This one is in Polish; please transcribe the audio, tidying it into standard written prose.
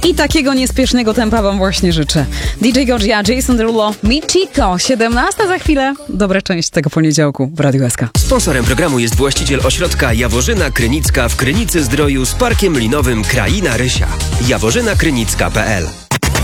I takiego niespiesznego tempa wam właśnie życzę. DJ Gorgia, Jason Derulo, Michiko, 17 za chwilę. Dobra część tego poniedziałku w Radiu SK. Sponsorem programu jest właściciel ośrodka Jaworzyna Krynicka w Krynicy Zdroju z parkiem linowym Kraina Rysia. jaworzynakrynicka.pl